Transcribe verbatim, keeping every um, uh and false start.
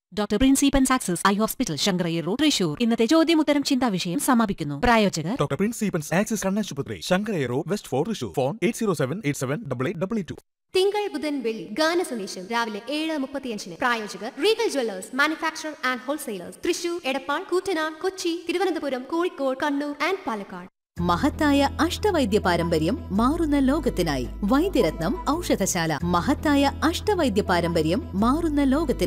Doctor പ്രിൻസിപ്പൻസ് access eye hospital Sankara Iyer road Thrissur. ഇന്നത്തെ ചോദ്യമുത്തരം ചിന്താ വിഷയം സമാപിക്കുന്നു. പ്രായോജകർ ഡോക്ടർ പ്രിൻസിപ്പൻസ് ആക്സസ് കണ്ണാശുപത്രി Sankara Iyer road west four Thrissur. Phone eight zero seven eight seven double eight double two. തിങ്കൾ ബുധൻ വെള്ളി ഗാന സന്ദേശം രാവിലെ ഏഴ് മുപ്പത്തിയഞ്ചിന്. പ്രായോജകർ Regal Jewellers manufacture and wholesalers Thrissur, Edappal, Koottanad, Kochi, Thiruvananthapuram, Kozhikode, Kannur and Palakkad. മഹത്തായ അഷ്ടവൈദ്യ പാരമ്പര്യം മാറുന്ന ലോകത്തിനായി വൈദ്യരത്നം ഔഷധശാല. മഹത്തായ അഷ്ടവൈദ്യ പാരമ്പര്യം മാറുന്ന ലോകത്തിനായി.